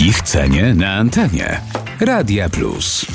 Pichcenie na antenie. Radia Plus.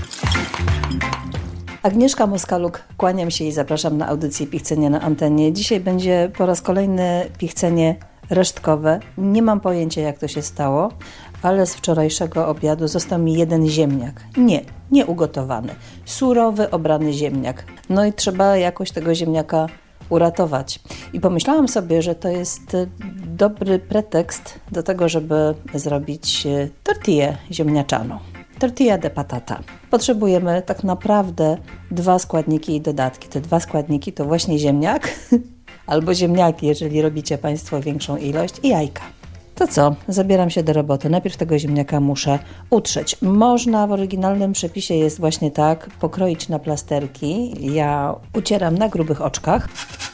Agnieszka Moskaluk, kłaniam się i zapraszam na audycję Pichcenie na antenie. Dzisiaj będzie po raz kolejny pichcenie resztkowe. Nie mam pojęcia, jak to się stało, ale z wczorajszego obiadu został mi jeden ziemniak. Nie ugotowany. Surowy, obrany ziemniak. No i trzeba jakoś tego ziemniaka uratować. I pomyślałam sobie, że to jest dobry pretekst do tego, żeby zrobić tortillę ziemniaczaną. Tortilla de patata. Potrzebujemy tak naprawdę 2 składniki i dodatki. Te 2 składniki to właśnie ziemniak albo ziemniaki, jeżeli robicie Państwo większą ilość, i jajka. To co? Zabieram się do roboty. Najpierw tego ziemniaka muszę utrzeć. Można, w oryginalnym przepisie jest właśnie tak, pokroić na plasterki. Ja ucieram na grubych oczkach.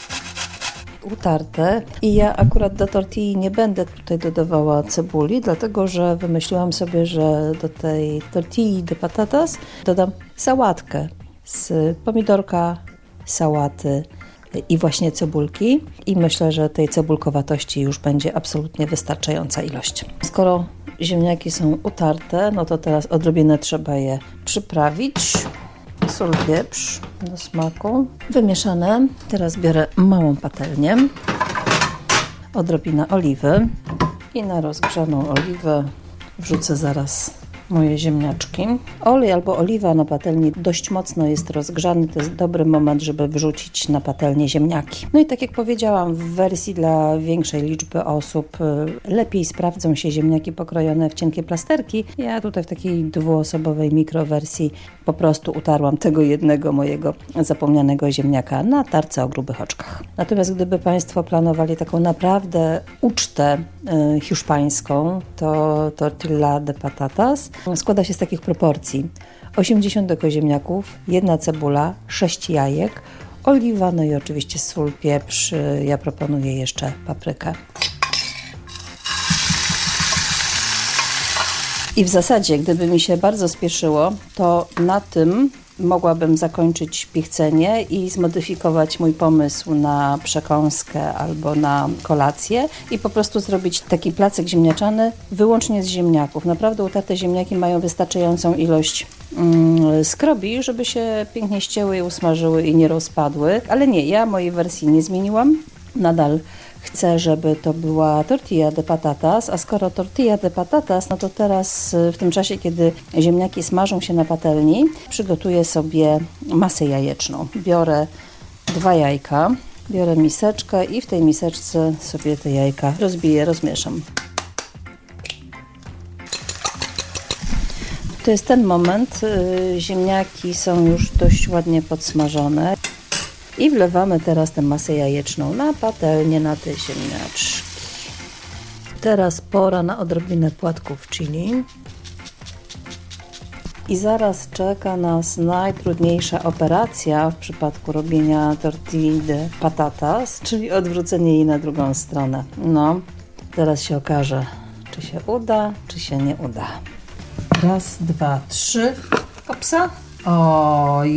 Utarte. I ja akurat do tortilli nie będę tutaj dodawała cebuli, dlatego że wymyśliłam sobie, że do tej tortilli de patatas dodam sałatkę z pomidorka, sałaty i właśnie cebulki. I myślę, że tej cebulkowatości już będzie absolutnie wystarczająca ilość. Skoro ziemniaki są utarte, no to teraz odrobinę trzeba je przyprawić. Sól, pieprz do smaku. Wymieszane. Teraz biorę małą patelnię. Odrobinę oliwy. I na rozgrzaną oliwę wrzucę zaraz moje ziemniaczki. Olej albo oliwa na patelni dość mocno jest rozgrzany. To jest dobry moment, żeby wrzucić na patelnię ziemniaki. No i tak jak powiedziałam, w wersji dla większej liczby osób lepiej sprawdzą się ziemniaki pokrojone w cienkie plasterki. Ja tutaj w takiej dwuosobowej mikrowersji po prostu utarłam tego jednego mojego zapomnianego ziemniaka na tarce o grubych oczkach. Natomiast gdyby Państwo planowali taką naprawdę ucztę hiszpańską, to tortilla de patatas składa się z takich proporcji: 80 ziemniaków, 1 cebula, 6 jajek, oliwa, no i oczywiście sól, pieprz. Ja proponuję jeszcze paprykę. I w zasadzie, gdyby mi się bardzo spieszyło, to na tym mogłabym zakończyć pichcenie i zmodyfikować mój pomysł na przekąskę albo na kolację i po prostu zrobić taki placek ziemniaczany wyłącznie z ziemniaków. Naprawdę utarte ziemniaki mają wystarczającą ilość skrobi, żeby się pięknie ścięły i usmażyły i nie rozpadły. Ale nie, ja mojej wersji nie zmieniłam. Nadal chcę, żeby to była tortilla de patatas, a skoro tortilla de patatas, no to teraz w tym czasie, kiedy ziemniaki smażą się na patelni, przygotuję sobie masę jajeczną. Biorę 2 jajka, biorę miseczkę i w tej miseczce sobie te jajka rozbiję, rozmieszam. To jest ten moment, ziemniaki są już dość ładnie podsmażone. I wlewamy teraz tę masę jajeczną na patelnię, na te ziemniaczki. Teraz pora na odrobinę płatków chili. I zaraz czeka nas najtrudniejsza operacja w przypadku robienia tortilli de patatas, czyli odwrócenie jej na drugą stronę. No, teraz się okaże, czy się uda, czy się nie uda. 1, 2, 3. Opsa. O,